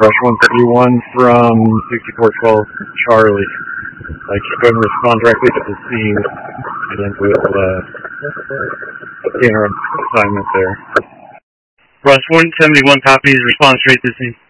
Brush 131 from 6412 Charlie. Keep going, respond directly to the scene, and then we'll begin our assignment there. Brush 171 copies, respond straight to the scene.